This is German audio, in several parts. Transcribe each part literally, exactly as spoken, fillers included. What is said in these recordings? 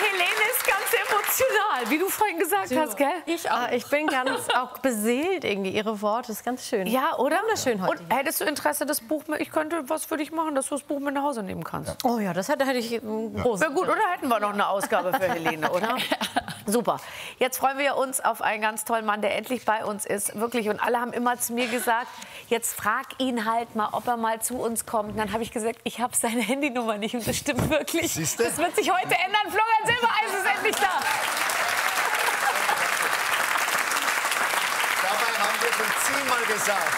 Helene ist ganz emotional, wie du vorhin gesagt hast, gell? Ich auch. Ich bin ganz auch beseelt irgendwie. Ihre Worte ist ganz schön. Ja, oder? Wunderschön heute. Und hättest du Interesse, das Buch mit, ich könnte was für dich machen, dass du das Buch mit nach Hause nehmen kannst? Oh ja, das hätte, hätte ich ein großes. Na gut, oder hätten wir noch eine Ausgabe für Helene, oder? Super. Jetzt freuen wir uns auf einen ganz tollen Mann, der endlich bei uns ist. Wirklich. Und alle haben immer zu mir gesagt, jetzt frag ihn halt mal, ob er mal zu uns kommt. Und dann habe ich gesagt, ich habe seine Handynummer nicht. Und das stimmt wirklich. Siehste? Das wird sich heute ändern. Florian Silbereisen ist endlich da. Dabei haben wir schon zehnmal gesagt,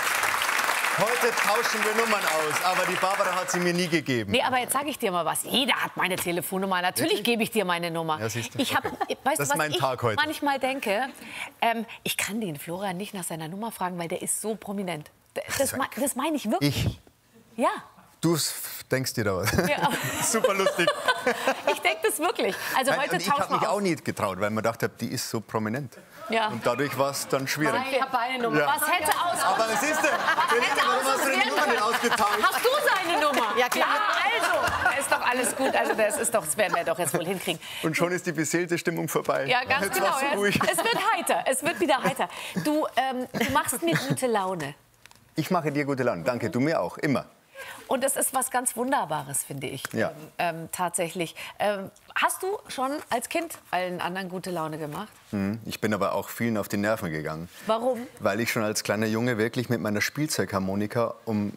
heute tauschen wir Nummern aus. Aber die Barbara hat sie mir nie gegeben. Nee, aber jetzt sage ich dir mal was. Jeder hat meine Telefonnummer. Natürlich Wirklich? gebe ich dir meine Nummer. Ja, siehst du. Ich hab, weißt Das du, ist mein was ich Tag heute. manchmal denke? Ähm, ich kann den Florian nicht nach seiner Nummer fragen, weil der ist so prominent. Das, me- das meine ich wirklich. Ich? Ja. Du denkst dir da was. Ja. Super lustig. Ich denke das wirklich. Also Nein, heute und ich tauschen habe mich wir auch aus. nicht getraut, weil man dachte, die ist so prominent. Ja. Und dadurch war es dann schwierig. Ich habe eine Nummer. Ja. Was hätte aus... Aber siehst du, hätte warum hast du die ausprobieren Nummer nicht können? ausgetauscht? Hast du seine Nummer? Ja, klar. Ja, also, ist doch alles gut. Also das ist doch, das werden wir doch jetzt wohl hinkriegen. Und schon ist die beseelte Stimmung vorbei. Ja, ganz Jetzt genau. war's so ruhig. Es, es wird heiter. Es wird wieder heiter. Du, ähm, du machst mir gute Laune. Ich mache dir gute Laune. Danke, du mir auch. Immer. Und das ist was ganz Wunderbares, finde ich. Ja. Ähm, ähm, tatsächlich. Ähm, hast du schon als Kind allen anderen gute Laune gemacht? Hm, Ich bin aber auch vielen auf die Nerven gegangen. Warum? Weil ich schon als kleiner Junge wirklich mit meiner Spielzeugharmonika um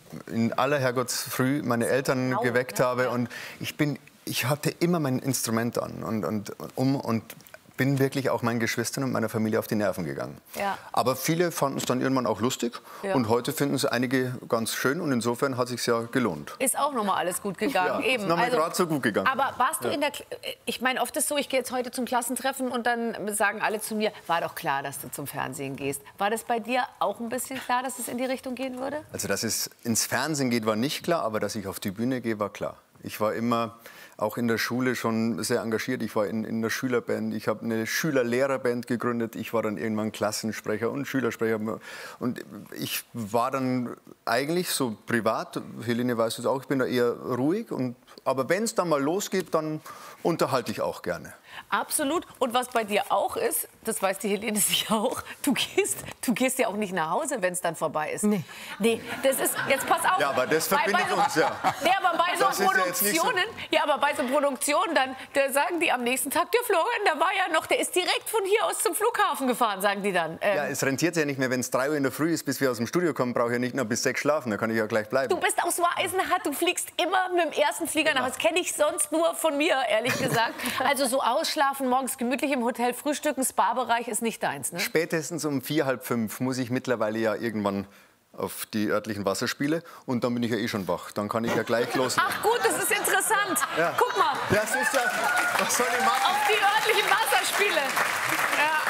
in aller Herrgottsfrüh meine Eltern Laut, geweckt ne? habe. Und ich bin, ich hatte immer mein Instrument an und, und um und bin wirklich auch meinen Geschwistern und meiner Familie auf die Nerven gegangen. Ja. Aber viele fanden es dann irgendwann auch lustig Ja. und heute finden es einige ganz schön und insofern hat es sich ja gelohnt. Ist auch noch mal alles gut gegangen. Ja, Eben. ist noch mal gerade so gut gegangen. Aber warst du in der... Kl- Ich meine, oft ist so, ich gehe jetzt heute zum Klassentreffen und dann sagen alle zu mir, war doch klar, dass du zum Fernsehen gehst. War das bei dir auch ein bisschen klar, dass es in die Richtung gehen würde? Also, dass es ins Fernsehen geht, war nicht klar, aber dass ich auf die Bühne gehe, war klar. Ich war immer auch in der Schule schon sehr engagiert. Ich war in, in der Schülerband, ich habe eine Schüler-Lehrerband gegründet. Ich war dann irgendwann Klassensprecher und Schülersprecher. Und ich war dann eigentlich so privat, Helene weiß es auch, ich bin da eher ruhig. Und, aber wenn es dann mal losgeht, dann unterhalte ich auch gerne. Absolut. Und was bei dir auch ist, das weiß die Helene sicher auch, du gehst, du gehst ja auch nicht nach Hause, wenn es dann vorbei ist. Nee. Nee, das ist, jetzt pass auf. Ja, aber das Bei- verbindet bei so, uns, ja. Nee, aber bei so Das ist ja jetzt nicht so- Produktionen, ja, aber bei so Produktionen, dann da sagen die am nächsten Tag, der Florian, der war ja noch, der ist direkt von hier aus zum Flughafen gefahren, sagen die dann. Ähm, Ja, es rentiert ja nicht mehr, wenn es drei Uhr in der Früh ist, bis wir aus dem Studio kommen, brauche ich ja nicht noch bis sechs schlafen, da kann ich ja gleich bleiben. Du bist aus Eisenhart, du fliegst immer mit dem ersten Flieger nach. Das kenne ich sonst nur von mir, ehrlich gesagt. Also so ausschlafen, morgens gemütlich im Hotel frühstücken, Spa-Bereich ist nicht deins, ne? Spätestens um vier, halb fünf muss ich mittlerweile ja irgendwann auf die örtlichen Wasserspiele und dann bin ich ja eh schon wach. Dann kann ich ja gleich loslegen. Ach gut, das ist interessant. Ja. Guck mal, Ja, das ist ja, was soll ich machen? auf die örtlichen Wasserspiele. Ja.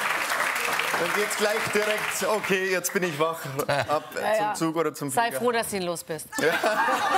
Dann geht's gleich direkt, okay, jetzt bin ich wach, ab äh, Ja, ja. zum Zug oder zum Sei Flieger. froh, dass du ihn los bist.